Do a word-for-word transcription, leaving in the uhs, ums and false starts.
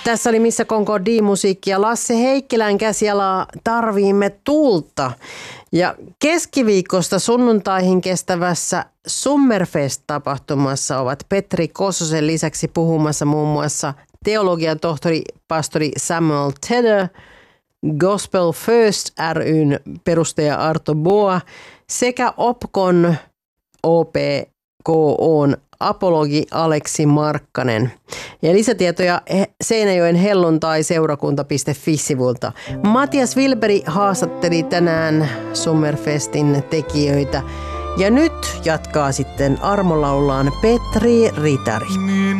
Tässä oli Missä Concordia-musiikki ja Lasse Heikkilän käsiala Tarviimme tuulta. Ja keskiviikosta sunnuntaihin kestävässä Summerfest-tapahtumassa ovat Petri Kososen lisäksi puhumassa muun muassa teologian tohtori pastori Samuel Tedder, Gospel First ry:n perustaja Arto Boa sekä Opcon O P K O:n apologi Aleksi Markkanen. Ja lisätietoja Seinäjoen helluntai-seurakunta piste fi-sivulta. Matias Wilberi haastatteli tänään Summerfestin tekijöitä. Ja nyt jatkaa sitten armolaullaan Petri Ritari.